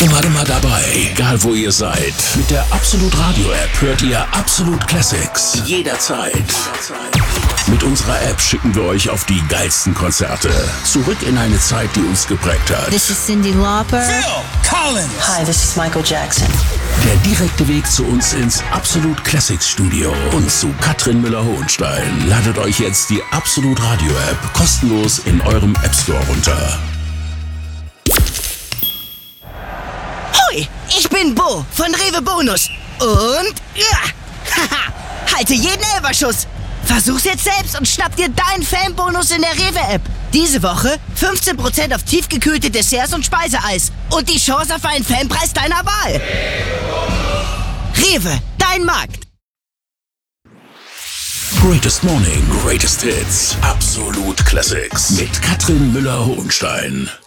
Immer dabei, egal wo ihr seid. Mit der Absolut Radio App hört ihr Absolut Classics jederzeit. Mit unserer App schicken wir euch auf die geilsten Konzerte. Zurück in eine Zeit, die uns geprägt hat. This is Cyndi Lauper. Phil Collins. Hi, this is Michael Jackson. Der direkte Weg zu uns ins Absolut Classics Studio und zu Katrin Müller-Hohenstein. Ladet euch jetzt die Absolut Radio App kostenlos in eurem App Store runter. Hoi, ich bin Bo von Rewe Bonus. Und halte jeden Elferschuss. Versuch's jetzt selbst und schnapp dir deinen Fanbonus in der Rewe-App. Diese Woche 15% auf tiefgekühlte Desserts und Speiseeis. Und die Chance auf einen Fanpreis deiner Wahl. Rewe, dein Markt. Greatest Morning, Greatest Hits. Absolut Classics. Mit Katrin Müller-Hohenstein.